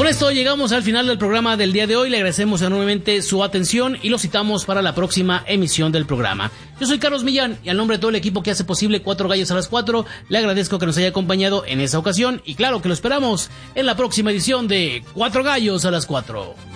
Con esto llegamos al final del programa del día de hoy. Le agradecemos enormemente su atención y lo citamos para la próxima emisión del programa. Yo soy Carlos Millán y al nombre de todo el equipo que hace posible Cuatro Gallos a las 4, le agradezco que nos haya acompañado en esta ocasión y claro que lo esperamos en la próxima edición de Cuatro Gallos a las 4.